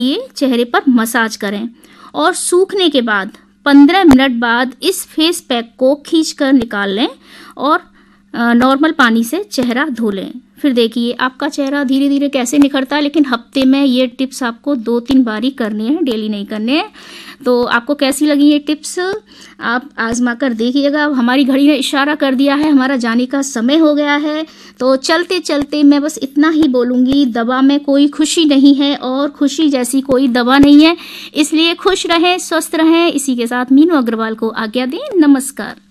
ये चेहरे पर मसाज करें और सूखने के बाद 15 मिनट बाद इस फेस पैक को खींचकर निकाल लें और नॉर्मल पानी से चेहरा धो लें। फिर देखिए आपका चेहरा धीरे धीरे कैसे निखरता है। लेकिन हफ्ते में ये टिप्स आपको 2-3 बार ही करनी है, डेली नहीं करने हैं। तो आपको कैसी लगी ये टिप्स, आप आजमा कर देखिएगा। अब हमारी घड़ी ने इशारा कर दिया है, हमारा जाने का समय हो गया है। तो चलते चलते मैं बस इतना ही बोलूँगी, दवा में कोई खुशी नहीं है और खुशी जैसी कोई दवा नहीं है। इसलिए खुश रहें, स्वस्थ रहें। इसी के साथ मीनू अग्रवाल को आज्ञा दें। नमस्कार।